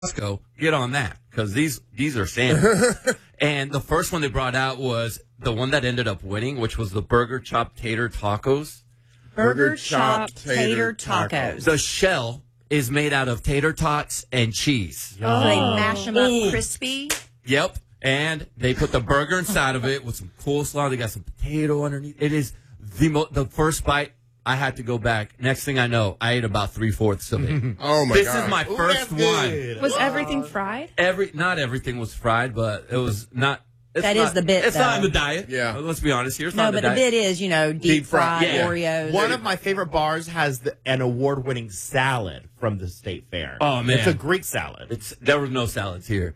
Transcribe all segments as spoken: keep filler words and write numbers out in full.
Costco, get on that because these these are sandwiches. And the first one they brought out was the one that ended up winning, which was the Burger Chop Tater Tacos. Burger Chop Tater Tacos. The shell is made out of tater tots and cheese. Oh. They mash them up crispy. Yep. And they put the burger inside of it with some coleslaw. They got some potato underneath. It is the mo- the first bite. I had to go back. Next thing I know, I ate about three fourths of it. Oh my this god! This is my Ooh, first one. Was everything fried? Every not everything was fried, but it was not. It's that not, is the bit. It's though. not in the diet. Yeah. Let's be honest here. It's no, not in but the, the diet. bit is, you know, deep, Deep fried fried. Yeah. Oreos. One of my favorite bars has the, an award-winning salad from the state fair. Oh, man. It's a Greek salad. It's there was no salads here.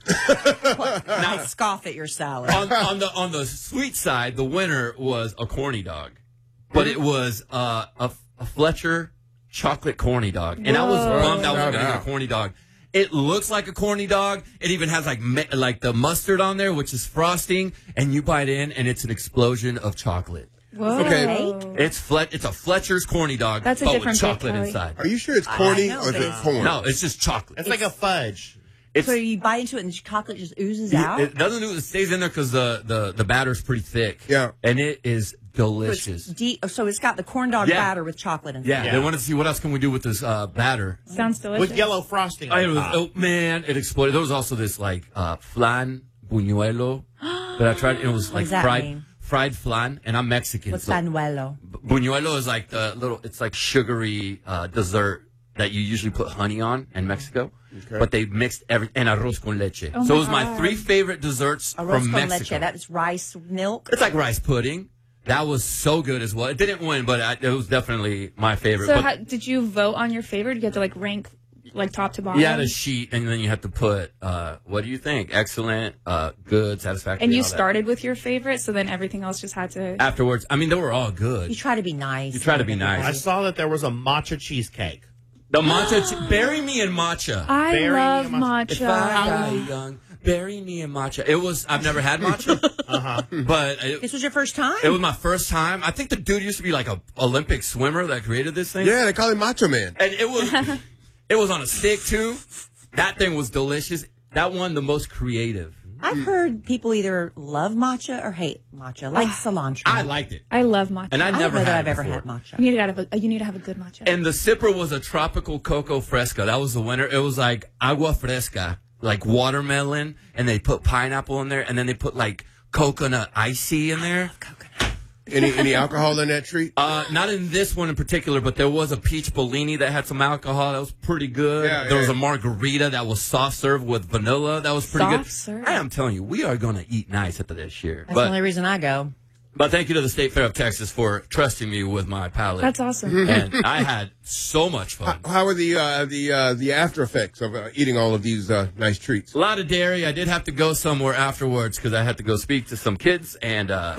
I scoff at your salad. on, on the on the sweet side, the winner was a corny dog, but it was uh, a, a Fletcher chocolate corny dog, and I was Whoa. bummed I was Shout going to get out. a corny dog. It looks like a corny dog. It even has like me- like the mustard on there, which is frosting, and you bite in, and it's an explosion of chocolate. Whoa. Okay. It's Flet. It's a Fletcher's corny dog, That's a but with different chocolate bit, Kelly. inside. Are you sure it's corny I know, or is but it it's- corn? No, it's just chocolate. It's like a fudge. It's so you bite into it and the chocolate just oozes You- out? It doesn't. It stays in there because the, the the batter's pretty thick. Yeah. and it is So it's delicious. deep, so it's got the corn dog Yeah. batter with chocolate inside. Yeah, Yeah. they wanted to see what else can we do with this uh, batter. Sounds delicious. With yellow frosting I on was, top. oh man, it exploded. There was also this like uh, flan buñuelo that I tried. It was What like does that fried mean? fried flan, and I'm Mexican. What's so panuelo? buñuelo is like the little. It's like sugary uh, dessert that you usually put honey on in Mexico. Okay. But they mixed every and arroz con leche. Oh so my it was my God. three favorite desserts Arroz from con Mexico. leche. That is rice milk. It's like rice pudding. That was so good as well. It didn't win, but I, it was definitely my favorite. So but how, did you vote on your favorite? You had to like rank like top to bottom. you had a sheet, and then you had to put, uh, what do you think? Excellent, uh, good, satisfactory. and you all that. started with your favorite, so then everything else just had to. Afterwards, I mean, they were all good. You try to be nice. You try to be nice. I saw that there was a matcha cheesecake. The matcha, ch- bury me in matcha. I Very love much- If I die matcha. young, bury me in matcha. It was, I've never had matcha, Uh-huh. but it, This was your first time? it was my first time. I think the dude used to be like a Olympic swimmer that created this thing. Yeah, they call him Macho Man. And it was it was on a stick too. That thing was delicious. That one the most creative. I've heard people either love matcha or hate matcha, like cilantro. I liked it. I love matcha. And I I don't never know that had I've it ever before. had matcha. you need to have a you need to have a good matcha. And the sipper was a tropical cocoa fresca. That was the winner. It was like agua fresca, like watermelon, and they put pineapple in there, and then they put like coconut icy in there. Coconut. Any any alcohol in that treat? Uh, not in this one in particular, but there was a peach Bellini that had some alcohol. That was pretty good. Yeah, there was yeah. a margarita that was soft serve with vanilla. That was pretty Soft good. serve? I am telling you, we are going to eat nice at this year. That's but, the only reason I go. but thank you to the State Fair of Texas for trusting me with my palate. That's awesome. And I had so much fun. How are the uh, the uh, the after effects of uh, eating all of these uh, nice treats? A lot of dairy. I did have to go somewhere afterwards because I had to go speak to some kids, and uh,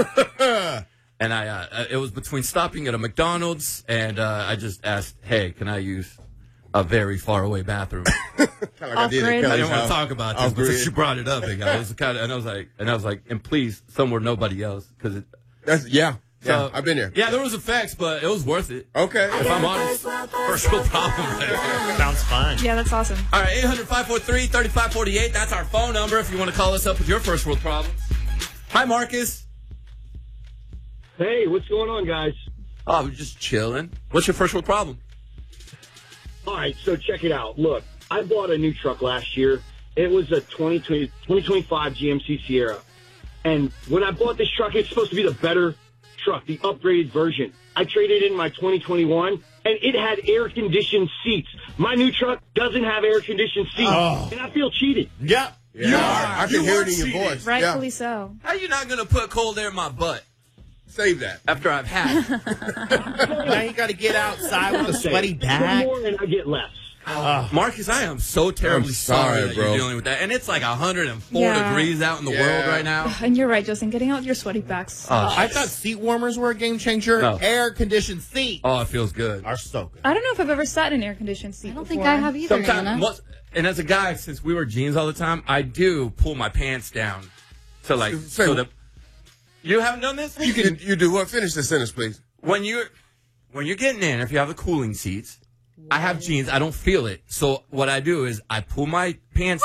and I uh, it was between stopping at a McDonald's, and uh, I just asked, "Hey, can I use a very far away bathroom?" Kind of like I did at Off-grid. I Kelly's didn't want house. to talk about this, Off but grid. she brought it up, big guy. It was kind of, and I was like, and I was like, and please, somewhere nobody else, because it. That's yeah, yeah. So- I've been there. Yeah, there was effects, but it was worth it. Okay. If I'm honest, first world problem right there. Sounds fun. Yeah, that's awesome. All right, eight hundred, five four three, three five four eight. That's our phone number if you want to call us up with your first world problems. Hi, Marcus. Hey, what's going on, guys? Oh, we're just chilling. What's your first world problem? All right, so check it out. Look, I bought a new truck last year. It was a twenty twenty, twenty twenty-five G M C Sierra. And when I bought this truck, it's supposed to be the better truck, the upgraded version. I traded in my twenty twenty-one, and it had air-conditioned seats. My new truck doesn't have air-conditioned seats, Oh. and I feel cheated. Yep. Yeah, I can hear it in your voice. Rightfully Yeah. so. How you not going to put cold air in my butt Save that. after I've had it? Now you got to get outside with a sweaty One back. more, and I get less. Marcus, I am so terribly I'm sorry, sorry, that bro. you're dealing with that. And it's like one hundred four Yeah. degrees out in the Yeah. world right now. And you're right, Justin. Getting out your sweaty back sucks. Oh, I thought seat warmers were a game changer. No. Air conditioned seats Oh, it feels good. are so good. I don't know if I've ever sat in an air-conditioned seat I don't before. think I have either, Sometimes, Anna. most, and as a guy, since we wear jeans all the time, I do pull my pants down to like Say- so that you haven't done this. You can you do what? Finish the sentence, please. When you're when you're getting in, if you have the cooling seats, I have jeans. I don't feel it. So what I do is I pull my pants